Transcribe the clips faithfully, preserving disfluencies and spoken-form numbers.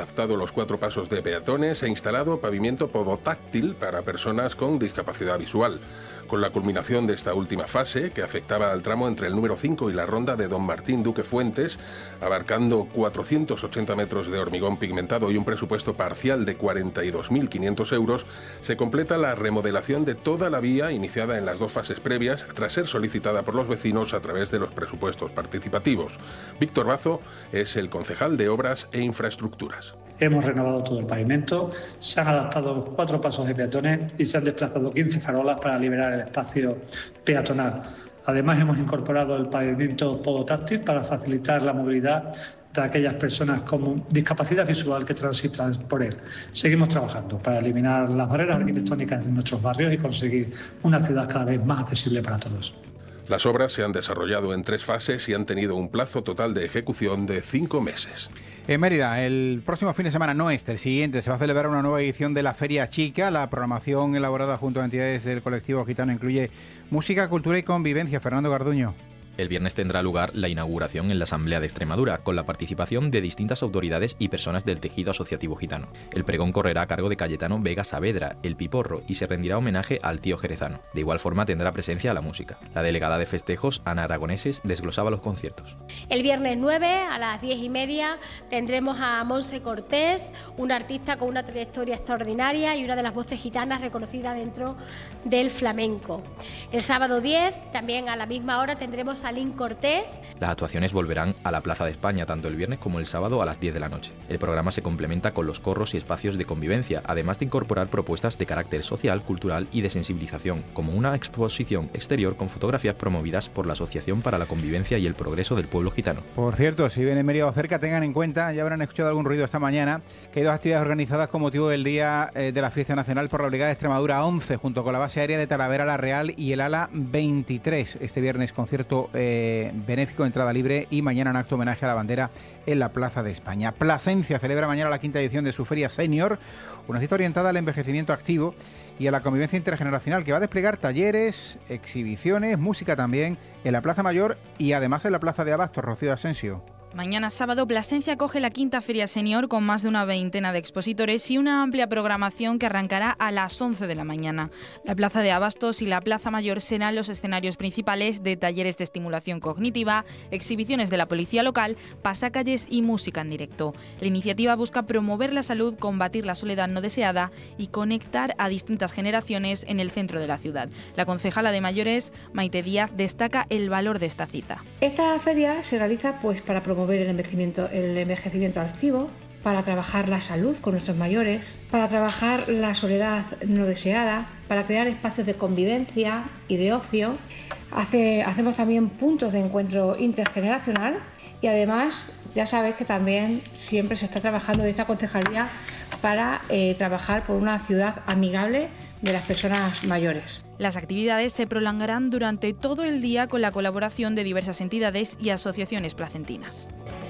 adaptado los cuatro pasos de peatones e instalado pavimento podotáctil para personas con discapacidad visual. Con la culminación de esta última fase, que afectaba al tramo entre el número cinco y la ronda de Don Martín Duque Fuentes, abarcando cuatrocientos ochenta metros de hormigón pigmentado y un presupuesto parcial de cuarenta y dos mil quinientos euros, se completa la remodelación de toda la vía iniciada en las dos fases previas, tras ser solicitada por los vecinos a través de los presupuestos participativos. Víctor Bazo es el concejal de Obras e Infraestructuras. Hemos renovado todo el pavimento, se han adaptado cuatro pasos de peatones y se han desplazado quince farolas para liberar el espacio peatonal. Además, hemos incorporado el pavimento podotáctil para facilitar la movilidad de aquellas personas con discapacidad visual que transitan por él. Seguimos trabajando para eliminar las barreras arquitectónicas de nuestros barrios y conseguir una ciudad cada vez más accesible para todos. Las obras se han desarrollado en tres fases y han tenido un plazo total de ejecución de cinco meses. En Mérida, el próximo fin de semana, no este, el siguiente, se va a celebrar una nueva edición de la Feria Chica. La programación elaborada junto a entidades del colectivo gitano incluye música, cultura y convivencia. Fernando Garduño. El viernes tendrá lugar la inauguración en la Asamblea de Extremadura, con la participación de distintas autoridades y personas del tejido asociativo gitano. El pregón correrá a cargo de Cayetano Vega Saavedra, el Piporro, y se rendirá homenaje al tío jerezano. De igual forma tendrá presencia la música. La delegada de festejos, Ana Aragoneses, desglosaba los conciertos. El viernes nueve, a las diez y media, tendremos a Monse Cortés, una artista con una trayectoria extraordinaria y una de las voces gitanas reconocida dentro del flamenco. El sábado diez, también a la misma hora, tendremos a Lin Cortés. Las actuaciones volverán a la Plaza de España tanto el viernes como el sábado a las diez de la noche. El programa se complementa con los corros y espacios de convivencia, además de incorporar propuestas de carácter social, cultural y de sensibilización, como una exposición exterior con fotografías promovidas por la Asociación para la Convivencia y el Progreso del Pueblo Gitano. Por cierto, si vienen Mérida o cerca, tengan en cuenta, ya habrán escuchado algún ruido esta mañana, que hay dos actividades organizadas con motivo del Día eh, de la Fiesta Nacional por la Brigada de Extremadura once, junto con la base aérea de Talavera la Real y el ala veintitrés. Este viernes concierto Eh, benéfico, entrada libre, y mañana un acto homenaje a la bandera en la Plaza de España. Plasencia celebra mañana la quinta edición de su Feria Senior, una cita orientada al envejecimiento activo y a la convivencia intergeneracional, que va a desplegar talleres, exhibiciones, música también en la Plaza Mayor y además en la Plaza de Abastos. Rocío Asensio. Mañana sábado, Plasencia acoge la quinta Feria Senior con más de una veintena de expositores y una amplia programación que arrancará a las once de la mañana. La Plaza de Abastos y la Plaza Mayor serán los escenarios principales de talleres de estimulación cognitiva, exhibiciones de la policía local, pasacalles y música en directo. La iniciativa busca promover la salud, combatir la soledad no deseada y conectar a distintas generaciones en el centro de la ciudad. La concejala de mayores, Maite Díaz, destaca el valor de esta cita. Esta feria se realiza pues para promover promover el envejecimiento, el envejecimiento activo, para trabajar la salud con nuestros mayores, para trabajar la soledad no deseada, para crear espacios de convivencia y de ocio. Hace, hacemos también puntos de encuentro intergeneracional y además ya sabes que también siempre se está trabajando de esta concejalía para eh, trabajar por una ciudad amigable de las personas mayores. Las actividades se prolongarán durante todo el día con la colaboración de diversas entidades y asociaciones placentinas.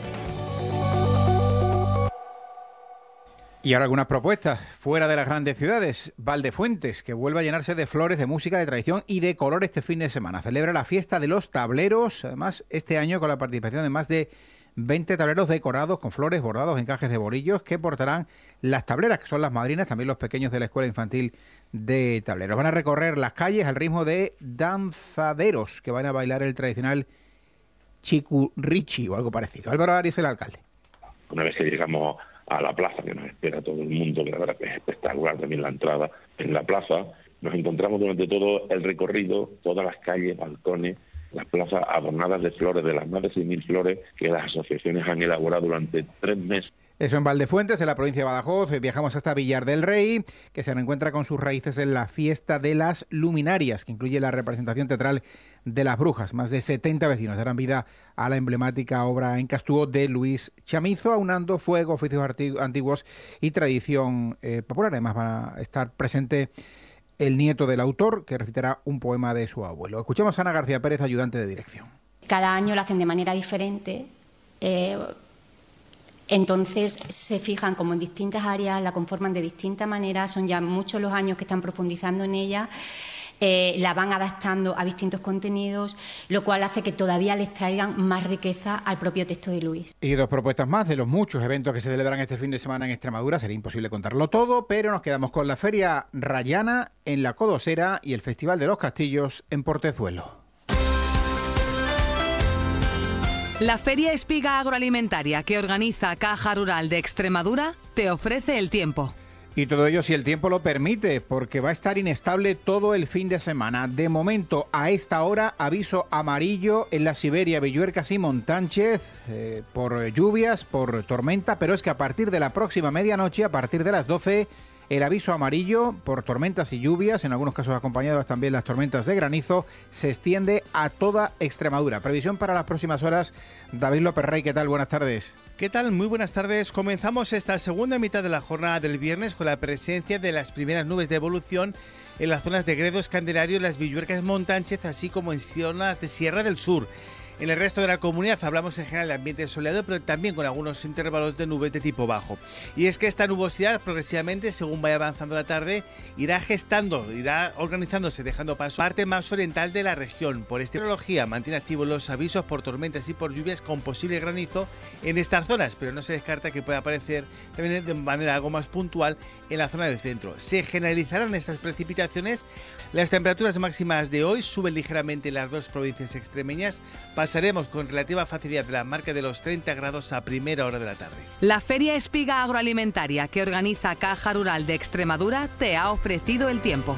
Y ahora algunas propuestas fuera de las grandes ciudades. Valdefuentes, que vuelve a llenarse de flores, de música, de tradición y de color este fin de semana. Celebra la fiesta de los tableros, además este año con la participación de más de veinte tableros decorados con flores, bordados, encajes de borillos que portarán las tableras, que son las madrinas, también los pequeños de la Escuela Infantil de Tableros. Van a recorrer las calles al ritmo de danzaderos que van a bailar el tradicional chicurrichi o algo parecido. Álvaro Arias, el alcalde. Una vez que llegamos a la plaza, que nos espera todo el mundo, que la verdad que es espectacular también la entrada en la plaza, nos encontramos durante todo el recorrido, todas las calles, balcones, las plazas adornadas de flores, de las más de seis mil flores que las asociaciones han elaborado durante tres meses. Eso en Valdefuentes, en la provincia de Badajoz. Viajamos hasta Villar del Rey, que se reencuentra con sus raíces en la fiesta de las luminarias, que incluye la representación teatral de las brujas. Más de setenta vecinos darán vida a la emblemática obra en Castúo de Luis Chamizo, aunando fuego, oficios antiguos y tradición eh, popular. Además va a estar presente el nieto del autor, que recitará un poema de su abuelo. Escuchamos a Ana García Pérez, ayudante de dirección. Cada año lo hacen de manera diferente. Eh, Entonces se fijan como en distintas áreas, la conforman de distintas maneras, son ya muchos los años que están profundizando en ella eh, la van adaptando a distintos contenidos, lo cual hace que todavía les traigan más riqueza al propio texto de Luis. Y dos propuestas más de los muchos eventos que se celebran este fin de semana en Extremadura. Sería imposible contarlo todo, pero nos quedamos con la Feria Rayana en La Codosera y el Festival de los Castillos en Portezuelo. La Feria Espiga Agroalimentaria que organiza Caja Rural de Extremadura te ofrece el tiempo. Y todo ello si el tiempo lo permite, porque va a estar inestable todo el fin de semana. De momento, a esta hora, aviso amarillo en la Siberia, Villuercas y Montánchez, eh, por lluvias, por tormenta, pero es que a partir de la próxima medianoche, a partir de las doce, el aviso amarillo por tormentas y lluvias, en algunos casos acompañadas también las tormentas de granizo, se extiende a toda Extremadura. Previsión para las próximas horas. David López Rey, ¿qué tal? Buenas tardes. ¿Qué tal? Muy buenas tardes. Comenzamos esta segunda mitad de la jornada del viernes con la presencia de las primeras nubes de evolución en las zonas de Gredos, Candelario, las Villuercas, Montánchez, así como en zonas de Sierra del Sur. En el resto de la comunidad hablamos en general de ambiente soleado, pero también con algunos intervalos de nubes de tipo bajo. Y es que esta nubosidad progresivamente, según vaya avanzando la tarde, irá gestando, irá organizándose, dejando paso a la parte más oriental de la región. Por esta meteorología mantiene activos los avisos por tormentas y por lluvias con posible granizo en estas zonas, pero no se descarta que pueda aparecer también de manera algo más puntual en la zona del centro. Se generalizarán estas precipitaciones. Las temperaturas máximas de hoy suben ligeramente en las dos provincias extremeñas. Pasaremos con relativa facilidad de la marca de los treinta grados a primera hora de la tarde. La Feria Espiga Agroalimentaria que organiza Caja Rural de Extremadura te ha ofrecido el tiempo.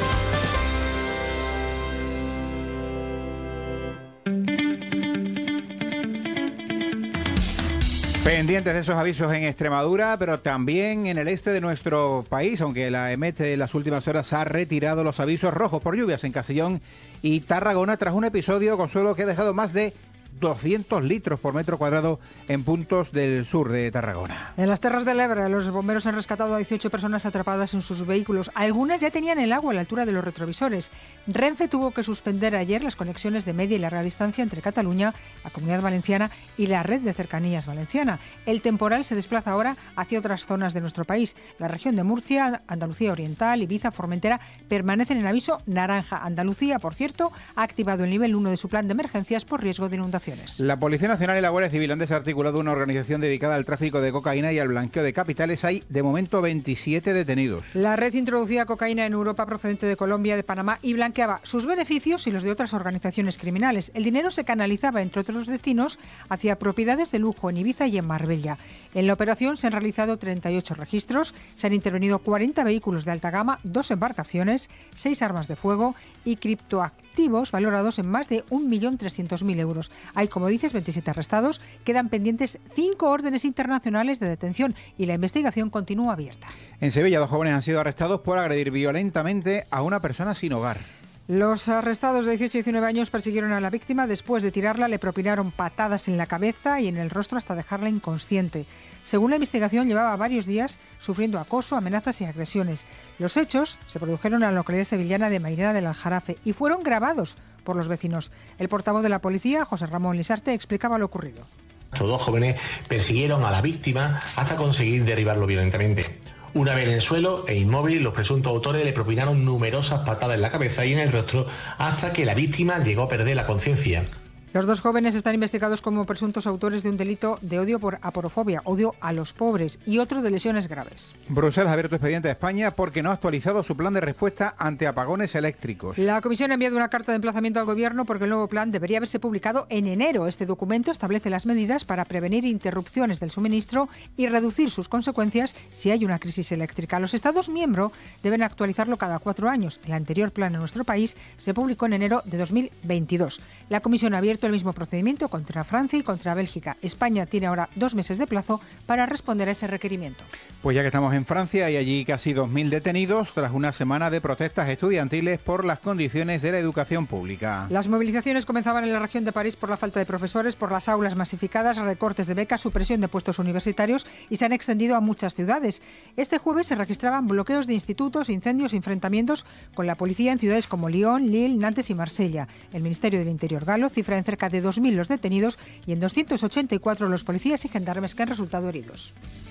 Pendientes de esos avisos en Extremadura, pero también en el este de nuestro país, aunque la EMET en las últimas horas ha retirado los avisos rojos por lluvias en Castellón y Tarragona tras un episodio, Consuelo, que ha dejado más de doscientos litros por metro cuadrado en puntos del sur de Tarragona. En las Terras del Ebre, los bomberos han rescatado a dieciocho personas atrapadas en sus vehículos. Algunas ya tenían el agua a la altura de los retrovisores. Renfe tuvo que suspender ayer las conexiones de media y larga distancia entre Cataluña, la Comunidad Valenciana y la red de cercanías valenciana. El temporal se desplaza ahora hacia otras zonas de nuestro país. La región de Murcia, Andalucía Oriental, Ibiza, Formentera permanecen en aviso naranja. Andalucía, por cierto, ha activado el nivel uno de su plan de emergencias por riesgo de inundación. La Policía Nacional y la Guardia Civil han desarticulado una organización dedicada al tráfico de cocaína y al blanqueo de capitales. Hay, de momento, veintisiete detenidos. La red introducía cocaína en Europa procedente de Colombia, de Panamá y blanqueaba sus beneficios y los de otras organizaciones criminales. El dinero se canalizaba, entre otros destinos, hacia propiedades de lujo en Ibiza y en Marbella. En la operación se han realizado treinta y ocho registros, se han intervenido cuarenta vehículos de alta gama, dos embarcaciones, seis armas de fuego y criptoactivos valorados en más de un millón trescientos mil euros. Hay, como dices, veintisiete arrestados, quedan pendientes cinco órdenes internacionales de detención y la investigación continúa abierta. En Sevilla, dos jóvenes han sido arrestados por agredir violentamente a una persona sin hogar. Los arrestados de dieciocho y diecinueve años persiguieron a la víctima. Después de tirarla, le propinaron patadas en la cabeza y en el rostro hasta dejarla inconsciente. Según la investigación, llevaba varios días sufriendo acoso, amenazas y agresiones. Los hechos se produjeron en la localidad sevillana de Mairena del Aljarafe y fueron grabados por los vecinos. El portavoz de la policía, José Ramón Lisarte, explicaba lo ocurrido. Estos dos jóvenes persiguieron a la víctima hasta conseguir derribarlo violentamente. Una vez en el suelo e inmóvil, los presuntos autores le propinaron numerosas patadas en la cabeza y en el rostro hasta que la víctima llegó a perder la conciencia. Los dos jóvenes están investigados como presuntos autores de un delito de odio por aporofobia, odio a los pobres, y otro de lesiones graves. Bruselas ha abierto expediente a España porque no ha actualizado su plan de respuesta ante apagones eléctricos. La Comisión ha enviado una carta de emplazamiento al Gobierno porque el nuevo plan debería haberse publicado en enero. Este documento establece las medidas para prevenir interrupciones del suministro y reducir sus consecuencias si hay una crisis eléctrica. Los Estados miembros deben actualizarlo cada cuatro años. El anterior plan en nuestro país se publicó en enero de dos mil veintidós. La Comisión ha abierto el mismo procedimiento contra Francia y contra Bélgica. España tiene ahora dos meses de plazo para responder a ese requerimiento. Pues ya que estamos en Francia, hay allí casi dos mil detenidos tras una semana de protestas estudiantiles por las condiciones de la educación pública. Las movilizaciones comenzaban en la región de París por la falta de profesores, por las aulas masificadas, recortes de becas, supresión de puestos universitarios y se han extendido a muchas ciudades. Este jueves se registraban bloqueos de institutos, incendios y enfrentamientos con la policía en ciudades como Lyon, Lille, Nantes y Marsella. El Ministerio del Interior galo cifra en cerca de dos mil los detenidos y en doscientos ochenta y cuatro los policías y gendarmes que han resultado heridos.